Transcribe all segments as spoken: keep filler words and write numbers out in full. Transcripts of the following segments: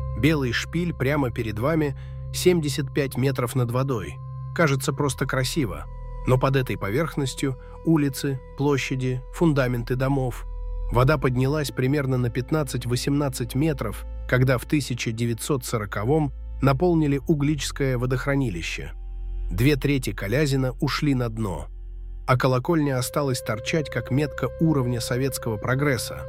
Белый шпиль прямо перед вами семьдесят пять метров над водой. Кажется просто красиво. Но под этой поверхностью улицы, площади, фундаменты домов. Вода поднялась примерно на пятнадцать-восемнадцать метров, когда в тысяча девятьсот сороковом наполнили Угличское водохранилище. Две трети Колязина ушли на дно, а колокольня осталась торчать как метка уровня советского прогресса.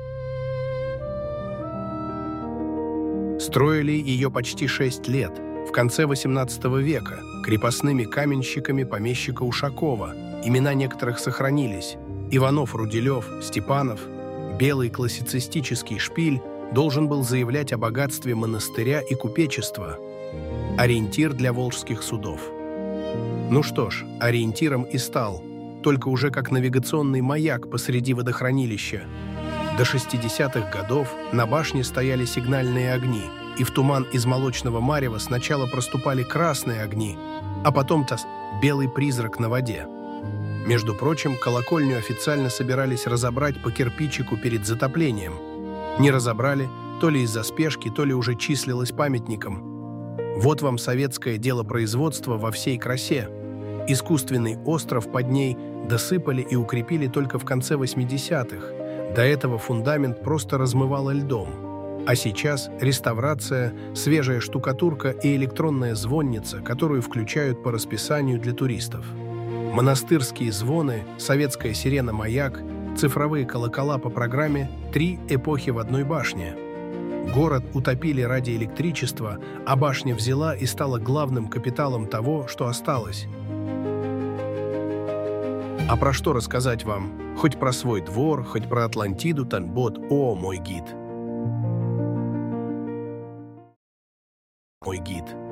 Строили ее почти шесть лет, в конце восемнадцатого века, крепостными каменщиками помещика Ушакова. Имена некоторых сохранились: Иванов, Руделев, Степанов. Белый классицистический шпиль должен был заявлять о богатстве монастыря и купечества. Ориентир для волжских судов. Ну что ж, ориентиром и стал, только уже как навигационный маяк посреди водохранилища. До шестидесятых годов на башне стояли сигнальные огни, и в туман из молочного марева сначала проступали красные огни, а потом-то белый призрак на воде. Между прочим, колокольню официально собирались разобрать по кирпичику перед затоплением. Не разобрали, то ли из-за спешки, то ли уже числилось памятником. Вот вам советское делопроизводство во всей красе. Искусственный остров под ней досыпали и укрепили только в конце восьмидесятых. До этого фундамент просто размывало льдом. А сейчас реставрация, свежая штукатурка и электронная звонница, которую включают по расписанию для туристов. Монастырские звоны, советская сирена-маяк, цифровые колокола по программе «Три эпохи в одной башне». Город утопили ради электричества, а башня взяла и стала главным капиталом того, что осталось. А про что рассказать вам? Хоть про свой двор, хоть про Атлантиду, Танбот. О, мой гид! Мой гид.